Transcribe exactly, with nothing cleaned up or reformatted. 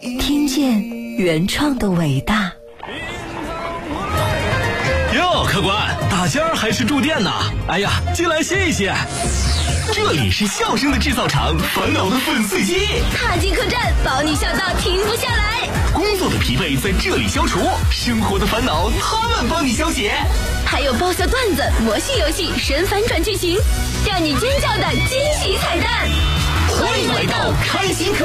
听见原创的伟大。 哟，客官，打尖儿还是住店呢？哎呀，进来歇一歇。这里是笑声的制造厂，烦恼的粉碎机。 踏进客栈，保你笑到停不下来。 工作的疲惫在这里消除，生活的烦恼他们帮你消解。 还有爆笑段子、魔性游戏、神反转剧情，让你尖叫的惊喜彩蛋。 欢迎来到开心客